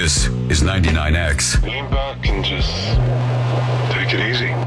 This is 99X. Lean back and just take it easy.